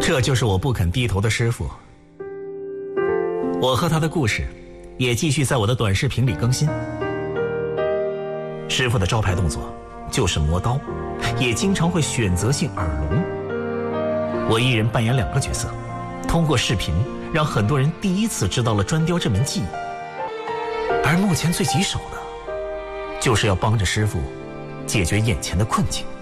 这就是我不肯低头的师傅。我和他的故事也继续在我的短视频里更新。师傅的招牌动作就是磨刀，也经常会选择性耳聋。我一人扮演2个角色，通过视频让很多人第一次知道了砖雕这门技艺。而目前最棘手的，就是要帮着师傅解决眼前的困境。